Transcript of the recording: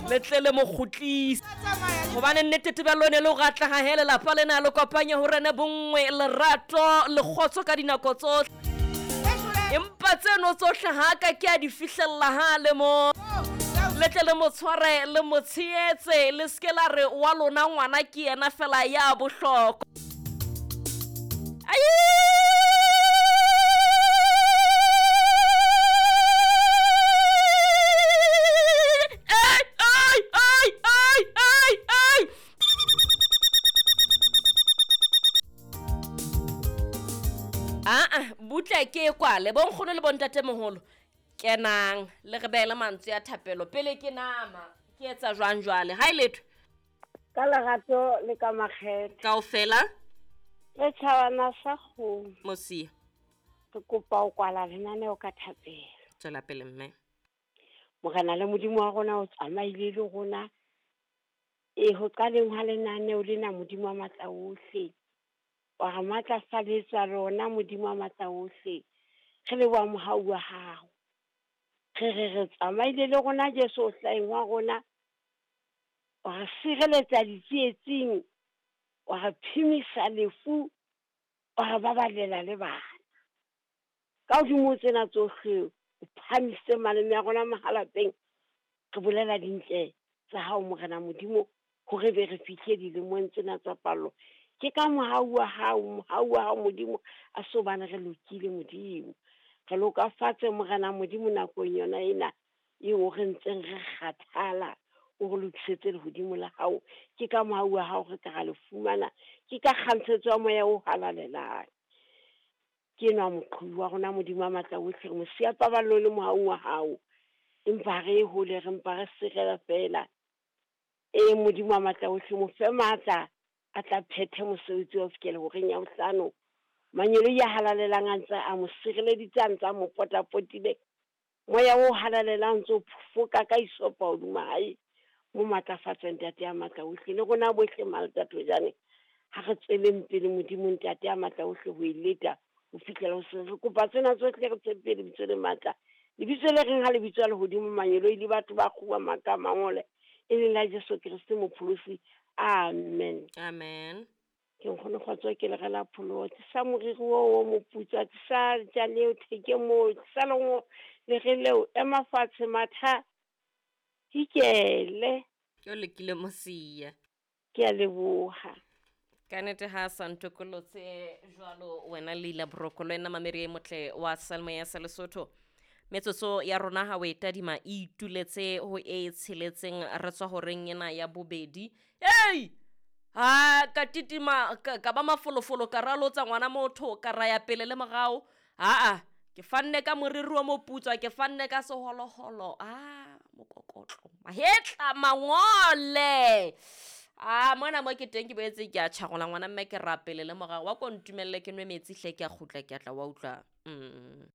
le tle le mo kgutlise gobane nnete tebelone le go gatlaga he lelapa le na le kopanya go rene bongwe lerato le kgotso ka dinako tsotlhe empa tseno tsotlhe ga ka ke a di fitlhelela ga le mo le tle le mo tshware le mo tsheetse le seke la re wa lona ngwana ke yena fela ya bohlokwa butla ke kwa le bonkgono le bontate moholo kenang le re beela mantswe ya thapelo pele ke nama ke etsa jwang jwale ha iletho ka lerato le ka makgethe kaofela re tšhabana sa go mosia ke kopa o kwala lenaneo ka thapelo tswela pele mme mogana le modimo wa rona o tsamaile le rona go qaleng ha lenaneo lena modimo wa matla ohle wa ga matla faletsa rona modimo wa matla ohle re le wa mohau wa hao re tsamaile le rona Jesu hlaeng wa rona wa sireletsa ditsietsing wa phimisa lefu wa babalela le bana ka hodimo tsena tsohle o phamise maleme ya rona mahalapeng re bolela dintle tsa hao morena modimo hore be re fihle dilemong tsena tsa pallo ke ka mohau wa hao modimo a so bana re lokile modimo re lokafatse morena modimo nakong yona ena eo re ntseng re kgathala o re lokisetse le hodimo la hao ke ka mohau wa hao re ka le fumana ke ka kgantshetso ya moya o halalelang ke nwa moqhudi wa rona modimo wa matla ohle re mo sia paballo le mohau wa hao empa re hole re mpa re sirela fela modimo wa matla ohle mo fe matla a tla phethe mosebetsi wa fikele ho reng ya bohlano manyelo ya halalelang a ntse a mo sireleditse a ntse a mo potapotile moya o halalelang ntse o foka ka isopa hodima hae mo matlafatsa ntate ya matla ohle le rona bohle maltato jane ha re tsweleng pele modimo ntate ya matla ohle ho ileta ho fihlela ho se re kopa tsena tsohle re tshepele lebitso le matla lebitso le reng ha lebitso le hodimo manyelo le batho ba khuwa maka mangole e le la Jesu Kriste mopholosi amen amen ke nkgone kgwatswa ke le gela pholo ke sa moriri wo moputsa ke sa jale o theke mo sa longo le geleo ema fatshe matha ikele ke le kile mosia ke a leboha ka nete ha santokolotse jwalo wena Leila Brokolo ena mameri e motle wa Salmo ya Lesotho metsotso ya rona ha we tadima ituletse ho e tsheletseng re tswa ho reng ena ya bobedi ha ka titima ka ba mafolofolo ka ralotsa ngwana motho ka raya pele le mogao ke fanne ka moriri wa moputswa ke fanne ka seholoholo mokokotlo mahetla mangole mona mo ke teng ke boetse ke a tšhagola ngwana mme ke rapele le mogao wa kontumelle ke nwe metsi hle ke a khutla ke a tla wa utlwa